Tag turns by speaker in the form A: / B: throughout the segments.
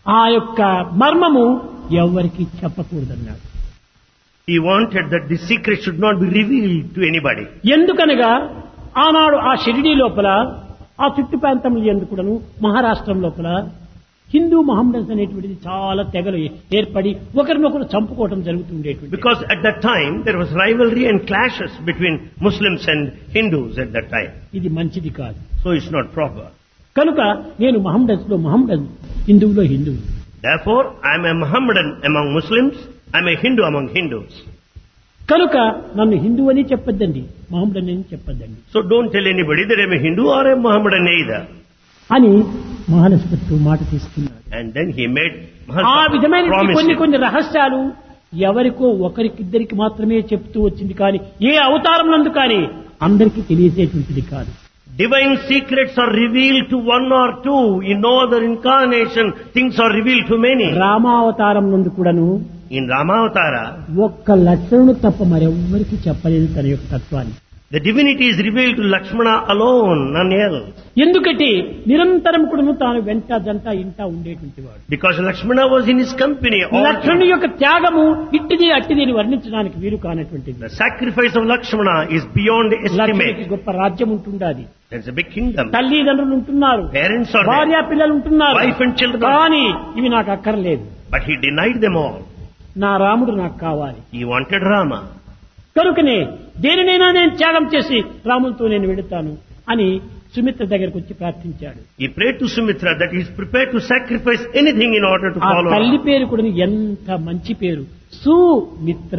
A: ఆ యొక్క మర్మము ఎవరికి చెప్పకూడదన్నాడు.
B: He wanted that the secret should not be revealed to anybody.
A: ఎందుకనగా ఆనాడు ఆ షిరిడీ లోపల ఆ చుట్టు ప్రాంతంలో ఎందుకును మహారాష్ట్రం లోపల హిందూ మహమ్మదన్స్ అనేటువంటిది చాలా తెగలు ఏర్పడి ఒకరినొకరు చంపుకోవడం జరుగుతుండేటువంటి.
B: Because at that time there was rivalry and clashes between Muslims and Hindus at that time.
A: ఇది మంచిది కాదు.
B: So it's not proper.
A: కనుక నేను మహమ్మదన్స్ లో మహమ్మదన్, హిందువులో హిందువు.
B: Therefore I am a Mohammedan among Muslims, I am a Hindu among Hindus.
A: కనుక నన్ను హిందూ అని చెప్పొద్దండి, మహమ్మదన్ అని చెప్పొద్దండి
B: So don't tell anybody that I am a Hindu or a Mohammedan either.
A: అని మహాలక్ష్మితో మాట తీసుకున్నాడు.
B: And then he made
A: ఆ విధమైన కొన్ని
B: promises.
A: కొన్ని రహస్యాలు ఎవరికో ఒకరికిద్దరికి మాత్రమే చెప్తూ వచ్చింది కానీ ఏ అవతారం నందు కానీ అందరికీ తెలియజేటువంటిది కాదు.
B: Divine secrets are revealed to one or two. In no other incarnation, things are revealed to many.
A: రామావతారం నందు కూడాను
B: In Ramavatara,
A: ఒక్క లక్షణుడు తప్ప మరెవ్వరికి చెప్పలేదు తన యొక్క తత్వాన్ని.
B: the divinity is revealed to Lakshmana alone, none else.
A: ఎందుకంటే నిరంతరం కూడాను తాను వెంట జంట ఇంట ఉండేటువంటి వాడు.
B: Because Lakshmana was in his company all
A: లక్ష్మణుని యొక్క త్యాగము ఇట్టిది అట్టిది అని వర్ణించడానికి వీలు కానటువంటిది.
B: The sacrifice of Lakshmana is beyond
A: లక్ష్మణునికి
B: estimate.
A: గొప్ప రాజ్యం ఉంటుండాది,
B: There's a big kingdom.
A: తల్లిదండ్రులు ఉంటున్నారు,
B: Parents are
A: భార్య
B: there.
A: పిల్లలు ఉంటున్నారు.
B: Wife and children.
A: కానీ ఇవి నాకు అక్కర్లేదు,
B: But he denied them all.
A: నా రాముడు నాకు కావాలి.
B: He wanted Rama.
A: కనుకనే దేనినైనా నేను త్యాగం చేసి రాములతో నేను వెళుతాను అని సుమిత్ర దగ్గరకు వచ్చి ప్రార్థించాడు.
B: He prayed to Sumitra that he is prepared to sacrifice anything in order to
A: ఆ
B: follow
A: తల్లి
B: Rama.
A: పేరు కూడా ఎంత మంచి పేరు, సుమిత్ర,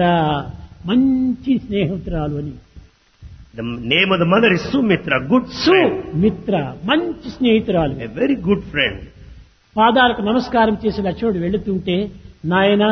A: మంచి స్నేహితురాలు అని.
B: The name of the mother is Sumitra, good friend.
A: Sumitra మంచి స్నేహితురాలు.
B: A very good friend.
A: పాదాలకు నమస్కారం చేసి లక్ష్మణుడు వెళుతుంటే, నాయన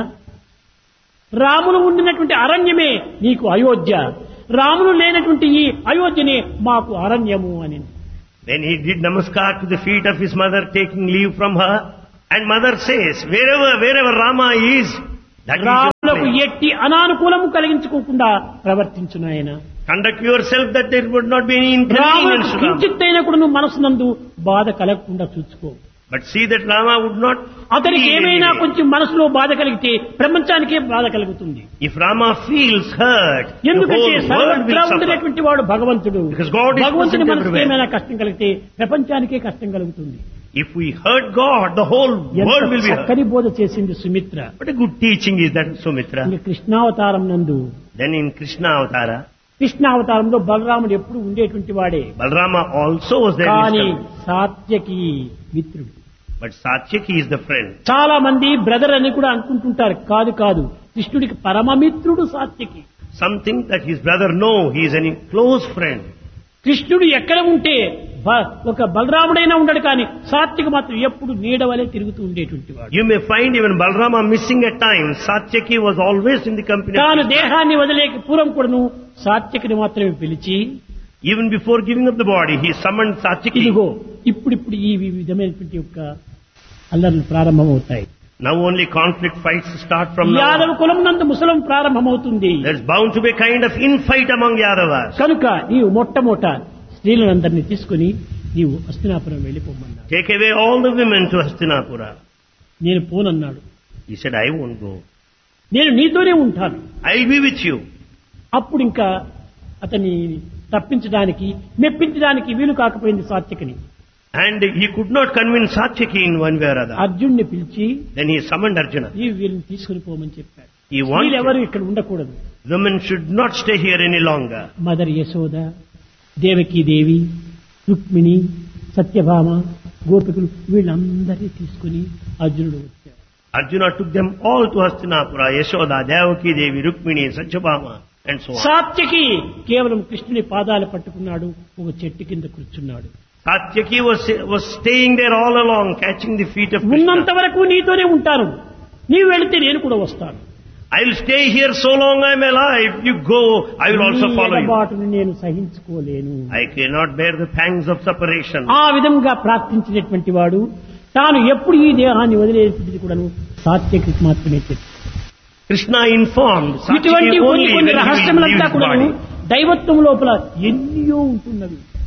A: రాములు ఉండినటువంటి అరణ్యమే నీకు అయోధ్య, రాములు లేనటువంటి ఈ అయోధ్యనే మాకు అరణ్యము అని.
B: Then he did namaskar to the feet of his mother, taking leave from her. And mother says, wherever Rama is, that is your
A: రాములకు
B: place.
A: ఎట్టి అనానుకూలము కలిగించుకోకుండా ప్రవర్తించును ఆయన.
B: Conduct yourself that there would not be any inconvenience
A: రాములకు
B: to Rama.
A: కించిత్తైనా కూడా నువ్వు మనసునందు బాధ కలగకుండా చూసుకో.
B: But see that Rama would not
A: అతనికి
B: feel
A: ఏమైనా
B: any way.
A: కొంచెం మనసులో బాధ కలిగితే ప్రపంచానికే బాధ కలుగుతుంది.
B: If Rama feels hurt, the
A: ఎందుకంటే
B: whole world
A: సర్వత్రా
B: will suffer.
A: ఉండేటువంటి వాడు భగవంతుడు.
B: Because God is
A: భగవంతుని
B: present
A: మనసుకి
B: everywhere.
A: ఏమైనా కష్టం కలిగితే ప్రపంచానికే కష్టం కలుగుతుంది.
B: If we hurt God, the whole world will
A: ఎంత
B: be hurt.
A: చక్కని బోధ చేసింది Sumitra.
B: What a good teaching is that, Sumitra.
A: ఇంకా కృష్ణావతారం నందు,
B: Then in Krishna Avatara,
A: కృష్ణావతారంలో బలరాముడు ఎప్పుడు ఉండేటువంటి వాడే,
B: Balarama also was there. in his
A: కానీ
B: company.
A: సాత్యకి మిత్రుడు.
B: But Satyaki is the friend.
A: చాలా మంది బ్రదర్ అని కూడా అనుకుంటుంటారు. కాదు కాదు, కృష్ణుడికి పరమమిత్రుడు Satyaki.
B: Something that his brother know, he is a close friend.
A: కృష్ణుడు ఎక్కడ ఉంటే ఒక బలరాముడైనా ఉండడు, కానీ సాత్విక మాత్రం ఎప్పుడు నీడవలే తిరుగుతూ ఉండేటువంటి వాడు.
B: You may find even Balarama missing at times. Satyaki was always in the company of
A: తాను
B: Krishna.
A: దేహాన్ని వదిలేక పూర్వం కూడాను సాత్వికని మాత్రమే పిలిచి,
B: Even before giving up the body, he summoned Satyaki.
A: ఇదిగో ఇప్పుడు ఈ విధమైనటువంటి యొక్క అల్లర్లు ప్రారంభమవుతాయి.
B: Now only conflict fights start from now
A: Yadava
B: on.
A: కులం నందు ముసలం ప్రారంభమవుతుంది.
B: There's bound to be a kind of infight among Yadavas.
A: కనుక నీవు మొట్టమొదట స్త్రీలందరినీ తీసుకుని నీవు Hastinapuram వెళ్ళిపోమన్నాడు.
B: Take away all the women to Hastinapura.
A: నేను పోనన్నాడు.
B: He said, I won't go.
A: నేను నీతోనే ఉంటాను.
B: I'll be with you.
A: అప్పుడు ఇంకా అతన్ని తప్పించడానికి మెప్పించడానికి వీలు కాకపోయింది సాత్వికని.
B: And he could not convince Satyaki in one way or other.
A: అర్జున్ని పిలిచి
B: Then he summoned Arjuna.
A: నీవు వీళ్ళని తీసుకుని పోమని చెప్పాడు.
B: He wanted
A: వీళ్ళెవరు ఇక్కడ ఉండకూడదు.
B: women should not stay here any longer.
A: Mother Yashoda, Devaki Devi, Rukmini, Satyabhama, గోపికులు వీళ్ళందరినీ తీసుకుని అర్జునుడు వచ్చాడు.
B: Arjuna took them all to Hastinapura, Yashoda, Devaki Devi, Rukmini, Satyabhama and so on.
A: Satyaki కేవలం కృష్ణుని పాదాలు పట్టుకున్నాడు, ఒక చెట్టు కింద కూర్చున్నాడు.
B: Satyaki was staying there all along, catching the feet of
A: ఉన్నంత
B: Krishna.
A: వరకు నీతోనే ఉంటాను, నీవు వెళితే నేను కూడా వస్తాను.
B: I will stay here so long I am alive. You go, I will also
A: నీ
B: follow you.
A: ఎడబాటును నేను సహించుకోలేను.
B: I cannot bear the pangs of separation.
A: ఆ విధంగా ప్రార్థించినటువంటి వాడు తాను ఎప్పుడు ఈ దేహాన్ని వదిలేటువంటిది కూడాను సాత్యకి మాత్రమే చెప్పాడు.
B: Krishna informed
A: ఇటువంటి
B: Satyaki
A: కొన్ని
B: only
A: కొన్ని
B: when he will leave
A: రహస్యములంతా
B: his
A: కూడాను
B: body.
A: దైవత్వం లోపల ఎన్నో ఉంటున్నవి.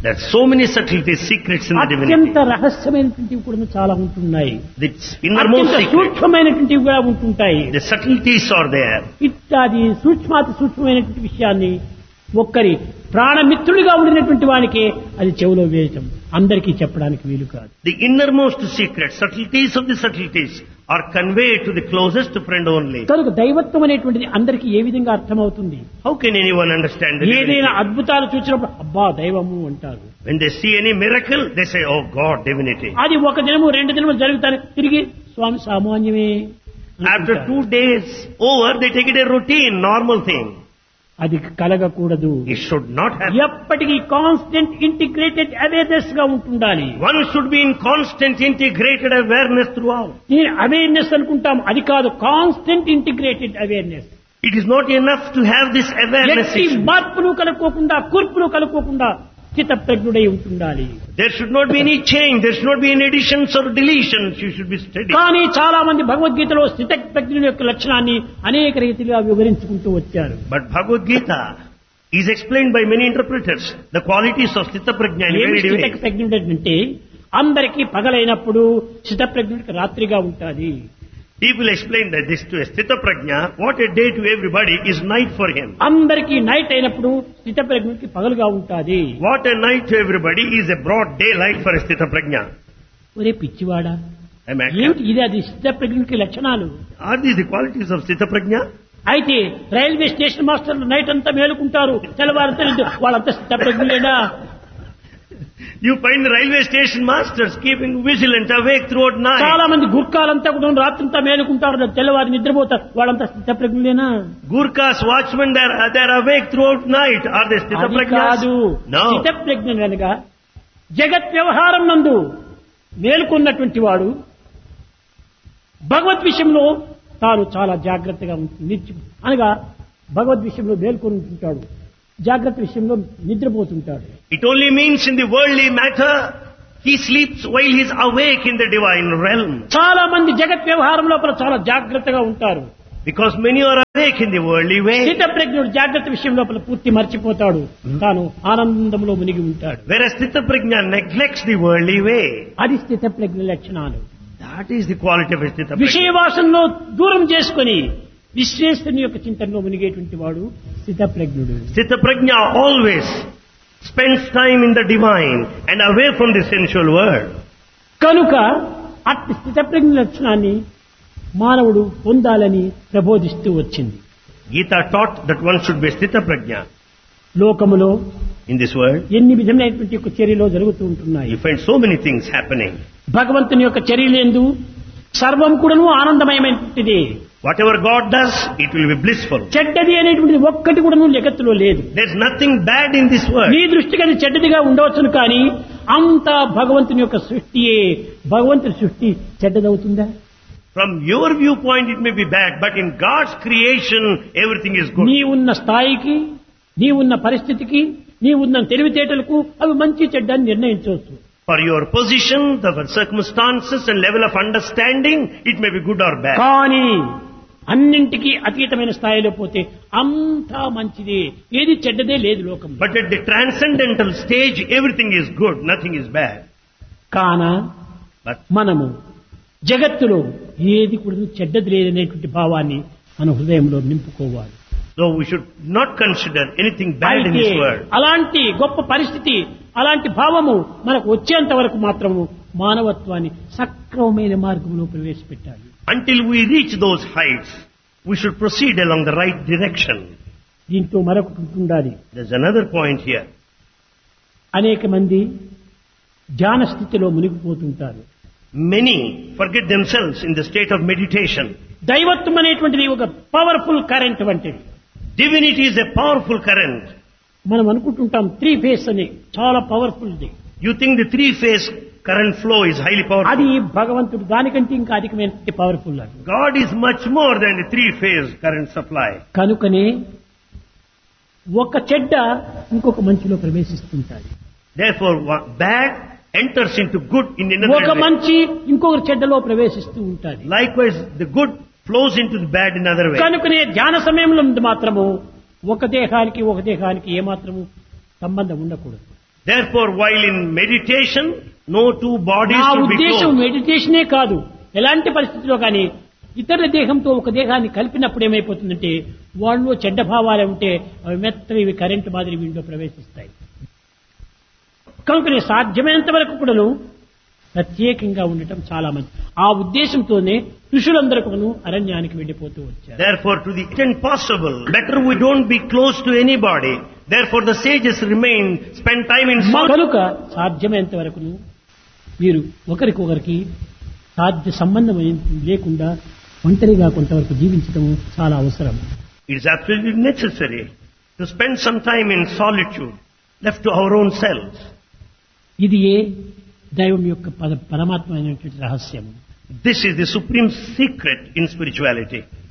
B: There are so many subtleties, secrets in the
A: అత్యంత
B: divinity.
A: రహస్యమైనటువంటివి కూడా చాలా ఉంటున్నాయి.
B: The innermost
A: అత్యంత
B: secret.
A: సూక్ష్మమైనటువంటివి కూడా ఉంటుంటాయి.
B: The subtleties are there.
A: ఇట్లాది సూక్ష్మాతి సూక్ష్మమైనటువంటి విషయాన్ని ఒక్కరి ప్రాణమిత్రుడిగా ఉండినటువంటి వానికి అది చెవులో వేయటం అందరికీ చెప్పడానికి వీలు కాదు.
B: The innermost secrets, subtleties of the subtleties are conveyed to the closest friend only.
A: కనుక దైవత్వం అనేటువంటిది అందరికీ ఏ విధంగా అర్థమవుతుంది?
B: How can anyone understand the
A: ఏదైనా
B: divinity?
A: అద్భుతాలు చూసినప్పుడు అబ్బా దైవము అంటారు.
B: When they see any miracle, they say, oh God, divinity.
A: అది ఒక దినము 2 దినములు జరుగుతాయి, తిరిగి స్వామి సామాన్యమే
B: After
A: అనుకుంటారు.
B: 2 days over, they take it a routine, normal thing.
A: అది కలగకూడదు.
B: It should not happen.
A: ఎప్పటికీ కాన్స్టెంట్ ఇంటిగ్రేటెడ్ అవేర్నెస్ గా ఉంటుండాలి.
B: One should be in constant integrated awareness throughout.
A: నేను అవేర్నెస్ అనుకుంటాం, అది కాదు, constant integrated awareness.
B: It is not enough to have this awareness.
A: ఎట్టి మార్పులు కలుపుకోకుండా కూర్పులు కలుపుకోకుండా స్థితప్రజ్ఞుడై ఉంటుండాలి.
B: There should not be any change. There should not be any additions or deletions. You should be steady.
A: కానీ చాలా మంది భగవద్గీతలో స్థితప్రజ్ఞుని యొక్క లక్షణాన్ని అనేక రీతిగా వివరించుకుంటూ వచ్చారు.
B: But Bhagavad Gita is explained by many interpreters. The qualities of Sthita Prajna in varied ways.
A: స్థితప్రజ్ఞుడు అంటే అందరికీ పగలైనప్పుడు స్థితప్రజ్ఞుడికి రాత్రిగా ఉంటుంది.
B: People explain that this to a Sthita Prajna, what a day to everybody is night for him.
A: అందరికీ night అయినప్పుడు స్థితప్రజ్ఞుడికి పగలుగా ఉంటుంది.
B: What a night to everybody is a broad daylight for a Sthita Prajna.
A: ఒరే పిచ్చివాడా,
B: Am I
A: ఏమిటి ఇది? అది స్థితప్రజ్ఞుడికి లక్షణాలు.
B: Are these the qualities of Sthita Prajna?
A: అయితే railway station మాస్టర్లు నైట్ అంతా మేలుకుంటారు, తెల్లవారు వాళ్ళంతా స్థితప్రజ్ఞులేనా?
B: You find the railway station masters keeping vigilant awake throughout night.
A: చాలా మంది గుర్కాలంతా కూడా రాత్రంతా మేలుకుంటారు, తెల్లవారు నిద్రపోతారు, వాళ్ళంతా స్థితప్రజ్ఞులేనా?
B: Gurkhas, watchmen, they're awake throughout night. Are they Sthita
A: అది
B: Prajnas?
A: కాదు.
B: No.
A: స్థితప్రజ్ఞ అనగా జగత్ వ్యవహారం నందు మేలుకున్నటువంటి వాడు భగవద్ విషయంలో తాను చాలా జాగ్రత్తగా ఉంటుంది. అనగా భగవద్ విషయంలో మేల్కొని ఉంటుంటాడు, జాగ్రత్త విషయంలో నిద్రపోతుంటాడు.
B: It only means in the worldly matter, he sleeps while he is awake in the divine realm.
A: చాలా మంది జగత్ వ్యవహారం లోపల చాలా జాగ్రత్తగా ఉంటారు.
B: Because many are awake in the worldly way.
A: స్థితప్రజ్ఞుడు జాగ్రత్త విషయం లోపల పూర్తి మర్చిపోతాడు, తాను ఆనందంలో మునిగి ఉంటాడు.
B: Whereas Sthita Prajna neglects the worldly way.
A: అది స్థితప్రజ్ఞ లక్షణాలు.
B: That is the quality of a Sthita Prajna.
A: విషయవాసంలో దూరం చేసుకొని విశ్వేశ్వరుని యొక్క చింతనలో మునిగేటువంటి వాడు స్థితప్రజ్ఞుడు.
B: Sthita Prajna always spends time in the divine and away from the sensual world.
A: కనుక అట్టి స్థితప్రజ్ఞ లక్షణాన్ని మానవుడు పొందాలని ప్రబోధిస్తూ వచ్చింది.
B: Gita taught that one should be Sthita Prajna.
A: లోకములో
B: In this world,
A: ఎన్ని విధమైనటువంటి యొక్క చర్యలు జరుగుతూ ఉంటున్నాయి.
B: you find so many things happening.
A: భగవంతుని యొక్క చర్యలందు సర్వం కూడాను ఆనందమయమైనటువంటిది.
B: Whatever God does, it will be blissful.
A: చెడ్డది అనేటువంటిది ఒక్కటి కూడాను జగత్తులో లేదు.
B: There's nothing bad in this world.
A: నీ దృష్టికి అది చెడ్డదిగా ఉండవచ్చును, కానీ అంతా భగవంతుని యొక్క సృష్టియే. భగవంతుని సృష్టి చెడ్డదవుతుందా?
B: From your viewpoint, it may be bad, but in God's creation, everything is good.
A: నీ ఉన్న స్థాయికి, నీ ఉన్న పరిస్థితికి, నీ ఉన్న తెలివితేటలకు అవి మంచి చెడ్డ అని నిర్ణయించవచ్చు.
B: For your position, the circumstances and level of understanding, it may be good or bad.
A: కానీ అన్నింటికీ అతీతమైన స్థాయిలో పోతే అంతా మంచిదే, ఏది చెడ్డదే లేదు లోకం.
B: But at the transcendental stage, everything is good, nothing is bad.
A: కాన
B: But
A: మనము జగత్తులో ఏది కూడా చెడ్డది లేదనేటువంటి భావాన్ని మన హృదయంలో నింపుకోవాలి.
B: so we should not consider anything bad in
A: అయితే
B: this world.
A: అలాంటి గొప్ప పరిస్థితి, అలాంటి భావము మనకు వచ్చేంత వరకు మాత్రము మానవత్వాన్ని సక్రమమైన మార్గంలో ప్రవేశపెట్టాలి.
B: Until we reach those heights, we should proceed along the right direction.
A: దీంతో మరొకటి ఉండాలి.
B: There's another point here.
A: అనేక మంది ధ్యాన స్థితిలో మునిగిపోతుంటారు.
B: Many forget themselves in the state of meditation.
A: దైవత్వం అనేటువంటిది ఒక పవర్ఫుల్ కరెంట్ వంటిది.
B: Divinity is a powerful current.
A: మనం అనుకుంటుంటాం 3 phase అని, చాలా powerful the.
B: You think the 3-phase current flow is highly powerful.
A: అది భగవంతుడు దానికంటే ఇంకా అధికమైన పవర్ఫుల్ అది.
B: God is much more than the 3-phase current supply.
A: కనుకనే ఒక చెడ్డ ఇంకొక మంచిలో ప్రవేశిస్తుంటాయి.
B: Therefore, bad enters into good in another
A: ఒక
B: way.
A: మంచి ఇంకొక చెడ్డలో ప్రవేశిస్తూ ఉంటాయి.
B: Likewise, the good flows into the bad in another way.
A: కనుకనే ధ్యాన సమయంలో మాత్రము ఒక దేహానికి ఏమాత్రము సంబంధం ఉండకూడదు.
B: Therefore, while in meditation, no two bodies
A: నా
B: should be
A: ఉద్దేశం
B: close.
A: మెడిటేషనే కాదు, ఎలాంటి పరిస్థితిలో కానీ ఇతర దేహంతో ఒక దేహాన్ని కలిపినప్పుడు ఏమైపోతుందంటే వాళ్ళు చెడ్డ భావాలే ఉంటే అవి మెత్తవి ఇవి కరెంటు మాదిరి వీళ్ళలో ప్రవేశిస్తాయి. కనుకనే సాధ్యమైనంత వరకు కూడాను ప్రత్యేకంగా ఉండటం చాలా మంచిది. ఆ ఉద్దేశంతోనే ఋషులందరూ అరణ్యానికి వెళ్ళిపోతూ వచ్చారు.
B: Therefore, to the extent possible, better we don't be close to anybody. Therefore, the sages remain, spend time in solitude.
A: కనుక సాధ్యమైనంత వరకు మీరు ఒకరికొకరికి సాధ్య సంబంధం లేకుండా ఒంటరిగా కొంతవరకు జీవించడం చాలా అవసరం.
B: It is absolutely necessary to spend some time in solitude, left to our own selves.
A: ఇది ఏ దైవం యొక్క పరమాత్మ అయినటువంటి రహస్యం.
B: This is the supreme secret in spirituality.